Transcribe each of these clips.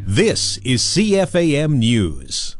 This is CFAM News.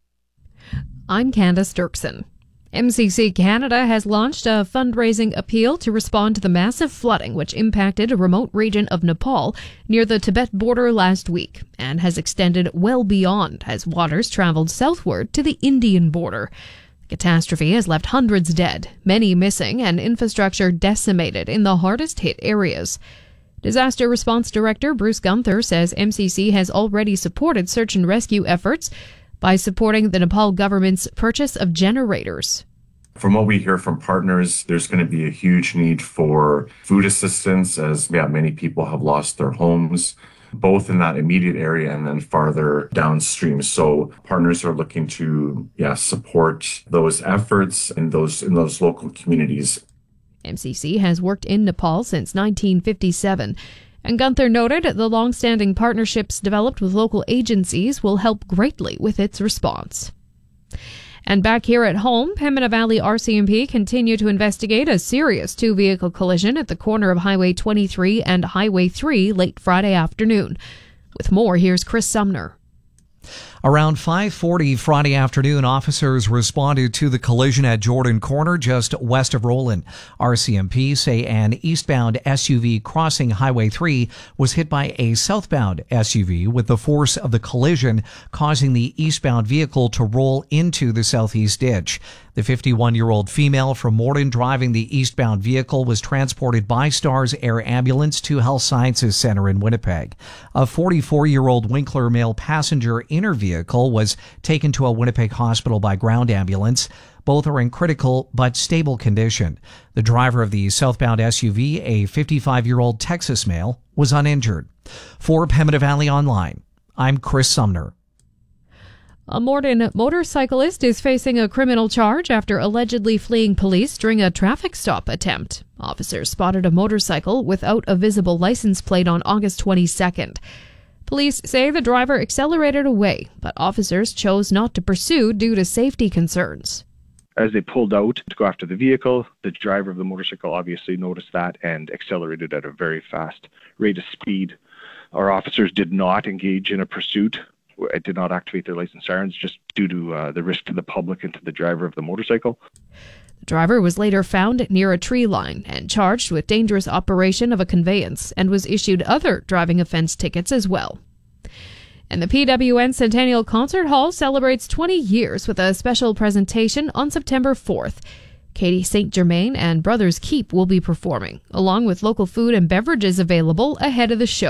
I'm Candace Dirksen. MCC Canada has launched a fundraising appeal to respond to the massive flooding which impacted a remote region of Nepal near the Tibet border last week and has extended well beyond as waters traveled southward to the Indian border. The catastrophe has left hundreds dead, many missing, and infrastructure decimated in the hardest hit areas. Disaster Response Director Bruce Gunther says MCC has already supported search and rescue efforts by supporting the Nepal government's purchase of generators. From what we hear from partners, there's going to be a huge need for food assistance as many people have lost their homes, both in that immediate area and then farther downstream. So partners are looking to support those efforts in those local communities. MCC has worked in Nepal since 1957. And Gunther noted the long-standing partnerships developed with local agencies will help greatly with its response. And back here at home, Pembina Valley RCMP continue to investigate a serious two-vehicle collision at the corner of Highway 23 and Highway 3 late Friday afternoon. With more, here's Chris Sumner. Around 5:40 Friday afternoon, officers responded to the collision at Jordan Corner just west of Roland. RCMP say an eastbound SUV crossing Highway 3 was hit by a southbound SUV, with the force of the collision causing the eastbound vehicle to roll into the southeast ditch. The 51-year-old female from Morden driving the eastbound vehicle was transported by Stars Air Ambulance to Health Sciences Center in Winnipeg. A 44-year-old Winkler male passenger in her vehicle was taken to a Winnipeg hospital by ground ambulance. Both are in critical but stable condition. The driver of the southbound SUV, a 55-year-old Texas male, was uninjured. For Pembina Valley Online, I'm Chris Sumner. A Morden motorcyclist is facing a criminal charge after allegedly fleeing police during a traffic stop attempt. Officers spotted a motorcycle without a visible license plate on August 22nd. Police say the driver accelerated away, but officers chose not to pursue due to safety concerns. As they pulled out to go after the vehicle, the driver of the motorcycle obviously noticed that and accelerated at a very fast rate of speed. Our officers did not engage in a pursuit. It did not activate their license sirens just due to the risk to the public and to the driver of the motorcycle. The driver was later found near a tree line and charged with dangerous operation of a conveyance and was issued other driving offense tickets as well. And the PWN Centennial Concert Hall celebrates 20 years with a special presentation on September 4th. Katie St. Germain and Brothers Keep will be performing, along with local food and beverages available ahead of the show.